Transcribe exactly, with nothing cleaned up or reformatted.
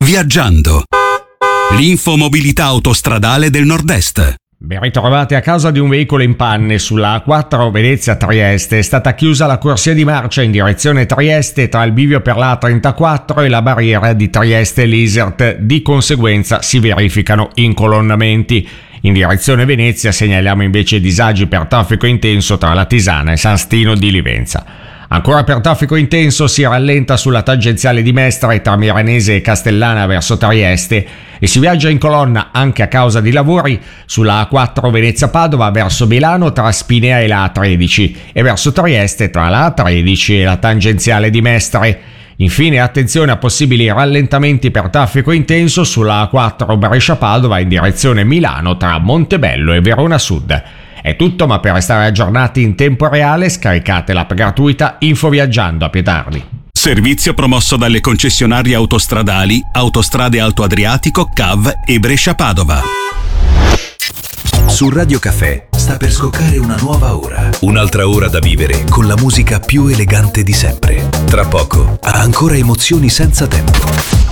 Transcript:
Viaggiando. L'infomobilità autostradale del Nord-Est. Ben ritrovati. A causa di un veicolo in panne sulla A quattro Venezia-Trieste è stata chiusa la corsia di marcia in direzione Trieste tra il bivio per la A trentaquattro e la barriera di Trieste-Lisert. Di conseguenza si verificano incolonnamenti. In direzione Venezia segnaliamo invece disagi per traffico intenso tra la Tisana e San Stino di Livenza. Ancora per traffico intenso si rallenta sulla tangenziale di Mestre tra Miranese e Castellana verso Trieste e si viaggia in colonna anche a causa di lavori sulla A quattro Venezia-Padova verso Milano tra Spinea e la A tredici e verso Trieste tra la A tredici e la tangenziale di Mestre. Infine attenzione a possibili rallentamenti per traffico intenso sulla A quattro Brescia-Padova in direzione Milano tra Montebello e Verona Sud. È tutto, ma per restare aggiornati in tempo reale scaricate l'app gratuita Info Viaggiando. A più tardi. Servizio promosso dalle concessionarie autostradali Autostrade Alto Adriatico, C A V e Brescia-Padova. Su Radio Caffè sta per scoccare una nuova ora. Un'altra ora da vivere con la musica più elegante di sempre. Tra poco, ha ancora emozioni senza tempo.